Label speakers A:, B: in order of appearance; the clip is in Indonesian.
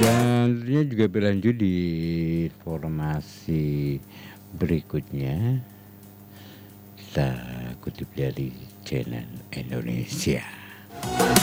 A: Dan tentunya juga berlanjut di informasi berikutnya, kita kutip dari CNN Indonesia.